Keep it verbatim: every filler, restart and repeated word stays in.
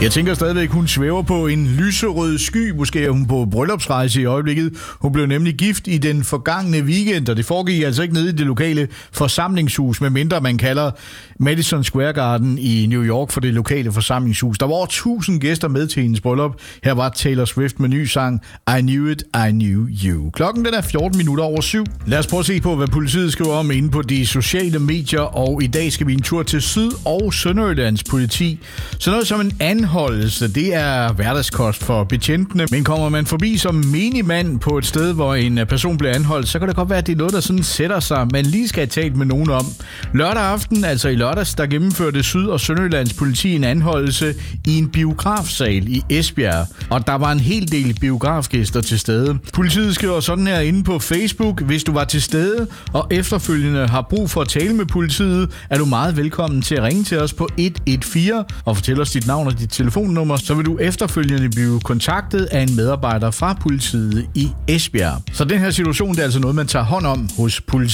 Jeg tænker stadigvæk, hun svæver på en lyserød sky. Måske er hun på bryllupsrejse i øjeblikket. Hun blev nemlig gift i den forgangne weekend, og det foregik altså ikke nede i det lokale forsamlingshus, medmindre man kalder Madison Square Garden i New York for det lokale forsamlingshus. Der var over tusind gæster med til hendes bryllup. Her var Taylor Swift med ny sang I Knew It, I Knew You. Klokken den er fjorten minutter over syv. Lad os prøve at se på, hvad politiet skriver om inde på de sociale medier, og i dag skal vi en tur til Syd- og Sønderjyllands politi. Så noget som en anholdelse, det er hverdagskost for betjentene, men kommer man forbi som menigmand på et sted, hvor en person bliver anholdt, så kan det godt være, at det er noget, der sådan sætter sig, man lige skal have talt med nogen om. Lørdag aften, altså i lørdags, der gennemførte Syd- og Sønderjyllands politi en anholdelse i en biografsal i Esbjerg, og der var en hel del biografgæster til stede. Politiet skriver sådan her inde på Facebook: hvis du var til stede og efterfølgende har brug for at tale med politiet, er du meget velkommen til at ringe til os på et et fire og fortælle os dit navn og dit telefonnummer, så vil du efterfølgende blive kontaktet af en medarbejder fra politiet i Esbjerg. Så den her situation, det er altså noget, man tager hånd om hos politiet.